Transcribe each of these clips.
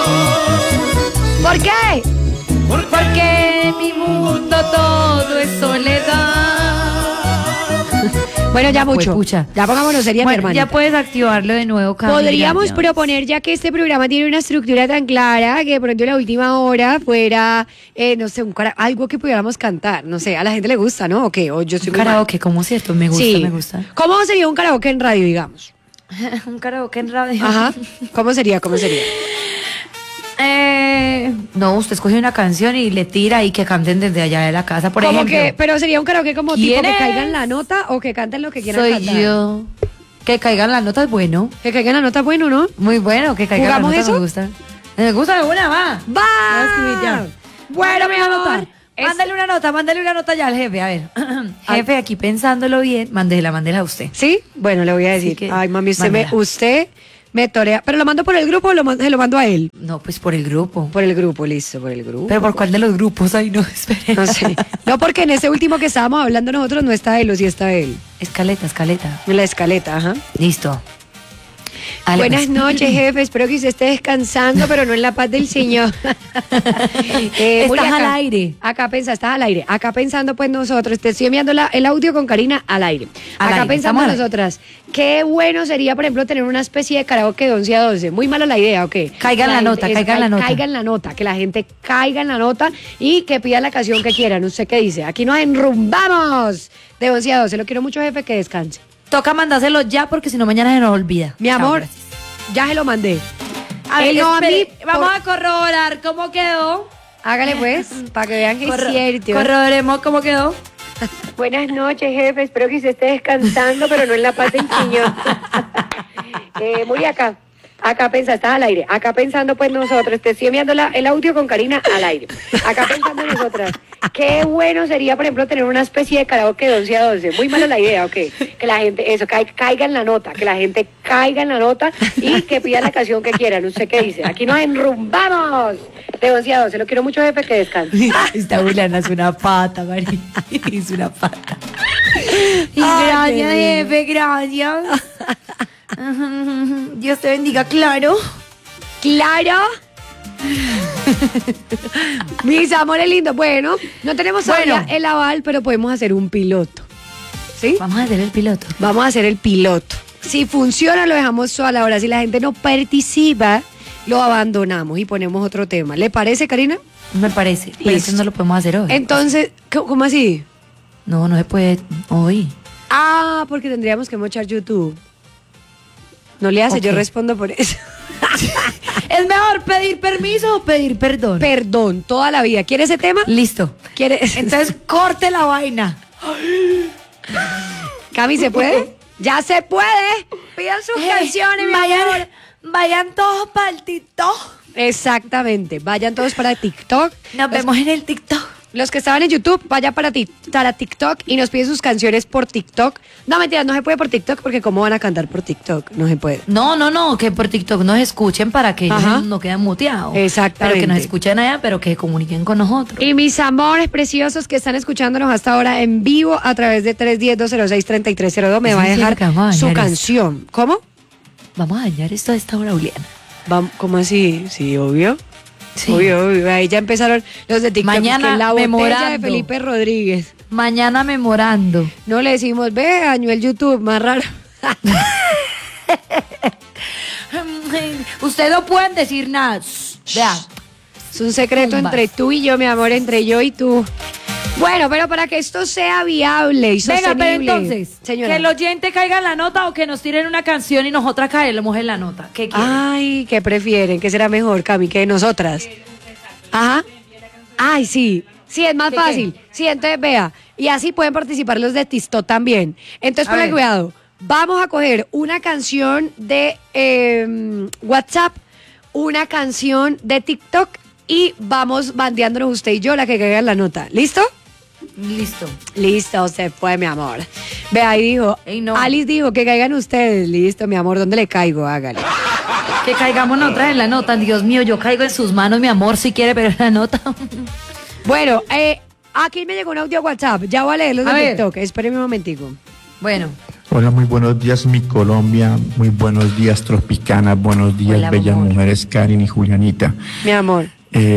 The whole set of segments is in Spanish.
¿Por qué? Porque en mi mundo todo es soledad. Bueno, ya mucho. Pues, pucha. Ya pongámonos seria, mi Bueno, hermanita. ya puedes activarlo de nuevo, Cami. Podríamos Gracias. proponer, ya que este programa tiene una estructura tan clara, que de pronto en la última hora fuera, no sé, algo que pudiéramos cantar. No sé, a la gente le gusta, ¿no? ¿O qué? O yo soy Un muy mal. karaoke, ¿cómo es esto? Me gusta, Sí. me gusta. ¿Cómo sería un karaoke en radio, digamos? Un karaoke en radio. Ajá. ¿Cómo sería? ¿Cómo sería? No, usted escoge una canción y le tira y que canten desde allá de la casa, por Como ejemplo. que, pero sería un karaoke como tipo ¿Quién que es? caigan la nota o que canten lo que quieran Soy cantar. yo. Que caigan las notas, bueno. Que caigan la nota, bueno, ¿no? Muy bueno, que caigan las ¿Jugamos notas, eso? me gusta. Me gusta alguna, va. ¡Va! Voy a escribir ya. Bueno, mi amor. Mándale una nota ya al jefe, a ver. Jefe, aquí pensándolo bien, mándela a usted. ¿Sí? Bueno, le voy a decir. que Ay, mami, mándela. usted me torea. ¿Pero lo mando por el grupo o se lo mando a él? No, pues por el grupo. Por el grupo, listo, por el grupo. Pero ¿por cuál de los grupos? Ay, no, espere. No sé. No, porque en ese último que estábamos hablando nosotros no está él, o sí está él. Escaleta. En la escaleta, ajá. Listo. Dale, Buenas pues. noches, jefe. Espero que usted esté descansando, pero no en la paz del Señor. Muri, Estás al acá- aire. estás al aire. Acá pensando, pues nosotros, te estoy enviando el audio con Karina al aire. Al Acá aire, pensando estamos al aire. nosotras, qué bueno sería, por ejemplo, tener una especie de karaoke de 11 a 12. Muy mala la idea, ¿ok? Caiga en la nota, caiga en la nota. Caiga en la nota, que la gente caiga en la nota y que pida la canción que quieran. ¿Usted qué dice? Aquí nos enrumbamos de 11 a 12. Lo quiero mucho, jefe, que descanse. Toca mandárselo ya porque si no mañana se nos olvida. Mi Chao, amor, gracias. ya se lo mandé. A ver, Él no a mí, espere, vamos por- a corroborar cómo quedó. Hágale pues, para que vean que es cierto. Corroboremos cómo quedó. Buenas noches, jefe. Espero que usted esté descansando, pero no en la paz del Señor. Muri, acá estás al aire. Acá pensando, pues nosotros, te estoy enviando el audio con Karina al aire. Acá pensando nosotras, qué bueno sería, por ejemplo, tener una especie de karaoke de 11 a 12. Muy mala la idea, ¿ok? Que la gente, caiga en la nota, que la gente caiga en la nota y que pida la canción que quieran. ¿Usted qué dice? Aquí nos enrumbamos de 11 a 12. Lo quiero mucho, jefe, que descanse. Esta Juliana es una pata, María. Es una pata. Y Ay, gracias, qué jefe, gracias. Dios te bendiga, claro. Claro. Mis amores lindos. Bueno, no tenemos todavía el aval, pero podemos hacer un piloto. ¿Sí? Vamos a hacer el piloto. Vamos a hacer el piloto. Si funciona, lo dejamos solo a la hora. Si la gente no participa, lo abandonamos y ponemos otro tema. ¿Le parece, Karina? Me parece. Pero Listo. eso no lo podemos hacer hoy. Entonces, ¿cómo así? No se puede hoy. Ah, porque tendríamos que mochar YouTube. No le hace, Ok. yo respondo por eso. ¿Es mejor pedir permiso o pedir perdón? Perdón, toda la vida. ¿Quiere ese tema? Listo. ¿Quiere? Entonces, corte la vaina. Cami, ¿se puede? ¡Ya se puede! Pidan sus canciones, mi amor. Vayan todos para el TikTok. Exactamente. Vayan todos para TikTok. Nos vemos en el TikTok. Los que estaban en YouTube, vayan para TikTok y nos piden sus canciones por TikTok. No, mentira, no se puede por TikTok porque ¿cómo van a cantar por TikTok? No se puede. No, que por TikTok nos escuchen para que ellos Ajá. no queden muteados. Exactamente. Pero que nos escuchen allá, pero que se comuniquen con nosotros. Y mis amores preciosos que están escuchándonos hasta ahora en vivo a través de 310-206-3302 me ¿Es va a en serio dejar que vamos a su dañar canción. ¿Cómo? Vamos a dañar esto a esta hora, Juliana. ¿Cómo así? Sí, obvio. Sí. Obvio. Ahí ya empezaron los de TikTok. Mañana que la botella de memorando. Felipe Rodríguez. Mañana memorando. No le decimos, ve, dañó el YouTube, más raro. Ustedes no pueden decir nada. Vea. Es un secreto Tumbas. entre tú y yo, mi amor, entre yo y tú. Bueno, pero para que esto sea viable y Venga, sostenible. pero entonces, señora. que el oyente caiga en la nota o que nos tiren una canción y nosotras caemos en la nota. ¿Qué quieren? Ay, ¿qué prefieren? ¿Qué será mejor, Cami, que nosotras? Ajá. Ay, sí. Sí, es más ¿Qué, fácil. Sí, entonces vea. Y así pueden participar los de TikTok también. Entonces, A ponle ver. cuidado. Vamos a coger una canción de WhatsApp, una canción de TikTok y vamos bandeándonos usted y yo la que caiga en la nota. ¿Listo? Listo. Listo, se fue, mi amor. Ve, ahí dijo. Ey, no. Alice dijo que caigan ustedes. Listo, mi amor. ¿Dónde le caigo? Hágale. Que caigamos nosotras en la nota. Dios mío, yo caigo en sus manos, mi amor, si quiere, pero en la nota. Bueno, aquí me llegó un audio a WhatsApp. Ya voy a leerlos de A ver. TikTok. Espérenme un momentico. Bueno, Hola, muy buenos días, mi Colombia. Muy buenos días, Tropicana. Buenos días, Hola, bellas amor. mujeres, Karen y Julianita. Mi amor.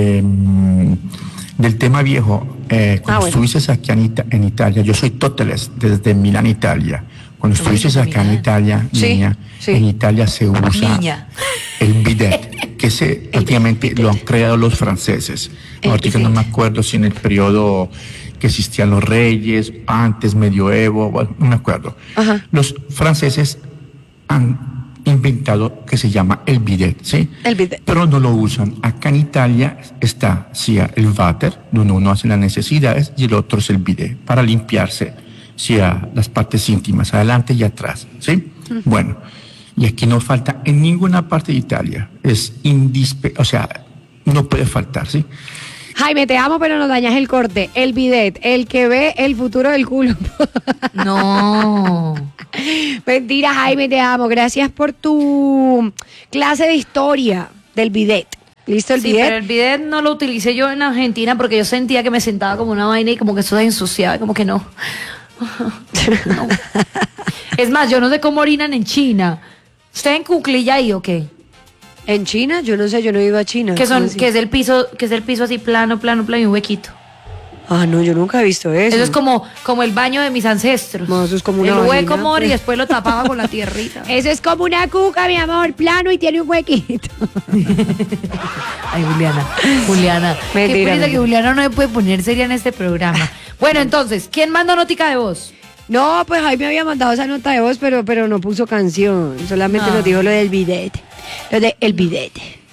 Del tema viejo, cuando bueno. estuviste aquí en Italia, yo soy Toteles, desde Milán, Italia. Cuando estuviste desde acá en Milán. Italia, Sí, niña, sí. en Italia se usa Niña. el bidet, que prácticamente lo han creado los franceses. Ahorita no me acuerdo si en el periodo que existían los reyes, antes, medioevo, bueno, no me acuerdo. Ajá. Los franceses han inventado que se llama el bidet, ¿sí? El bidet. Pero no lo usan. Acá en Italia está, sí, el váter, donde uno hace las necesidades, y el otro es el bidet, para limpiarse, sí, las partes íntimas, adelante y atrás, ¿sí? Bueno, y aquí no falta en ninguna parte de Italia. Es o sea, no puede faltar, ¿sí? Jaime, te amo, pero nos dañas el corte. El bidet, el que ve el futuro del culo. No. Mentira, Jaime, te amo. Gracias por tu clase de historia del bidet. ¿Listo el Sí, bidet? pero el bidet no lo utilicé yo en Argentina porque yo sentía que me sentaba como una vaina y como que eso se ensuciaba, como que no. No. Es más, yo no sé cómo orinan en China. ¿Usted en cuclilla ahí o qué? ¿En China? Yo no sé, yo no he ido a China. Que ¿Cómo son, así? que es el piso así plano y un huequito. Ah, no, yo nunca he visto eso. Eso es como el baño de mis ancestros. No, eso es como una el hueco, vagina, amor, y pues. después lo tapaba con la tierrita. Eso es como una cuca, mi amor, plano y tiene un huequito. Ay, Juliana. Mentira, Qué pena mentira. que Juliana no me puede poner seria en este programa. Bueno, entonces, ¿quién manda notica de voz? No, pues Jaime había mandado esa nota de voz, pero no puso canción. Solamente Ah. nos dijo lo del bidet. Lo de el bidet.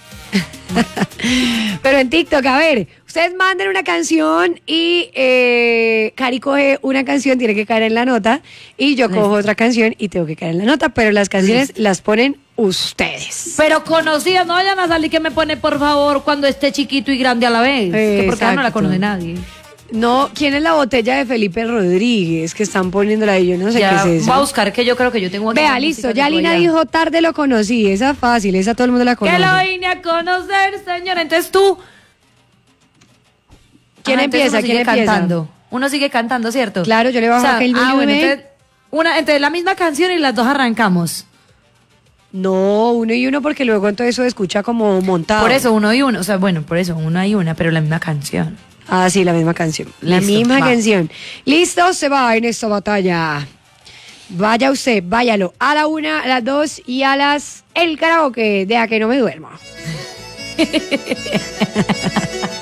Pero en TikTok, a ver, ustedes manden una canción y Cari coge una canción, tiene que caer en la nota, y yo cojo otra canción y tengo que caer en la nota, pero las canciones las ponen ustedes. Pero conocidas, no vayan a salir que me pone, por favor, cuando esté chiquito y grande a la vez. Que porque no la Exacto. conoce nadie. No, ¿quién es la botella de Felipe Rodríguez que están poniéndola ahí? Yo no sé Ya, qué es eso. voy a buscar que yo creo que yo tengo aquí. Vea, la listo, música ya que Lina voy a- dijo tarde lo conocí, esa es fácil, esa todo el mundo la conoce. Que lo vine a conocer, señora. Entonces tú. ¿Quién Entonces empieza? uno sigue ¿Quién empieza? cantando. Uno sigue cantando, ¿cierto? Claro, yo le bajo aquel bueno, volumen. entonces la misma canción y las dos arrancamos. No, uno y uno porque luego entonces eso escucha como montado. Por eso uno y uno, o sea, bueno, por eso una y una, pero la misma canción. Ah, sí, la misma canción. La Listo, misma va. canción. Listo, se va en esta batalla. Vaya usted, váyalo. A la una, a las dos y a las... El karaoke, deja que no me duerma.